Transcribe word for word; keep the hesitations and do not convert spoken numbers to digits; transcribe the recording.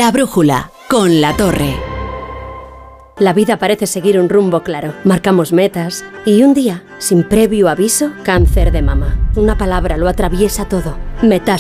La brújula, con La Torre. La vida parece seguir un rumbo claro. Marcamos metas y un día, sin previo aviso, cáncer de mama. Una palabra lo atraviesa todo. Metástasis.